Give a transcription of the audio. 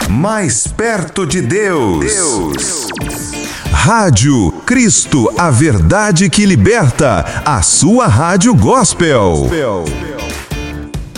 Mais perto de Deus. Rádio Cristo, a verdade que liberta. A sua rádio gospel.